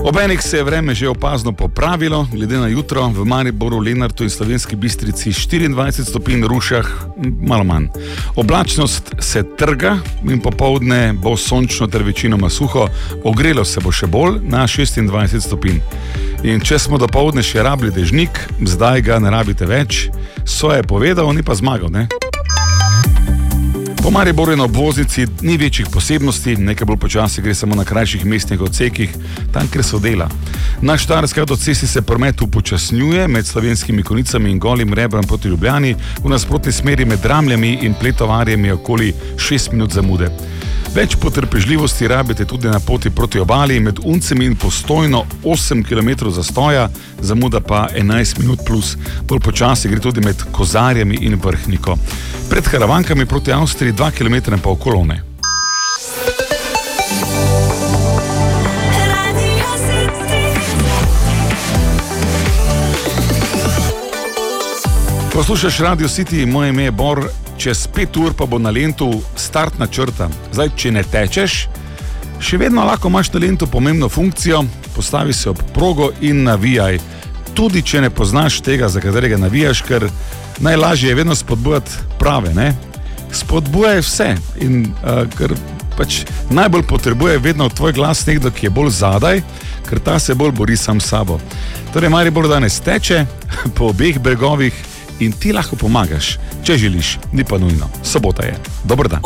Obenek se je vreme že opazno popravilo, glede na jutro v Mariboru, Lenartu in Slovenski Bistrici 24 stopinj, Rušah malo manj. Oblačnost se trga in popoldne bo sončno ter večinoma suho, ogrelo se bo še bolj na 26 stopinj. In če smo dopoldne še rabili dežnik, zdaj ga ne rabite več, svoje povedal, ni pa zmagal, ne? Po Mariboru in obvoznici ni večjih posebnosti, nekaj bolj počasi gre samo na krajših mestnih odsekih, tam, kjer so dela. Na Štajerski avtocesti se promet upočasnjuje med Slovenskimi Konjicami in Golim Rebrom proti Ljubljani, v nasprotni smeri med Dramljami in Pletovarjem je okoli 6 minut zamude. Več potrpežljivosti rabite tudi na poti proti obali, med Uncem in Postojno 8 km zastoja, zamuda pa 11 minut plus. Bolj počasi gre tudi med Kozarjami in Vrhniko. Pred Karavankami proti Avstriji 2 km pa v kolone. Poslušaš Radio City, moje ime je Bor, čez 5 ur pa bo na Lentu startna črta. Zdaj, če ne tečeš, še vedno lahko imaš na Lentu pomembno funkcijo, postavi se ob progo in navijaj. Tudi, če ne poznaš tega, za katerega navijaš, ker najlažje je vedno spodbujati prave, ne? Spodbujaj vse in ker pač najbolj potrebuje vedno tvoj glas nekdo, ki je bolj zadaj, ker ta se bolj bori sam s sabo. Torej, Maribor danes teče po obeh bregovih in ti lahko pomagaš, če želiš, ni pa nujno. Sobota je. Dober dan.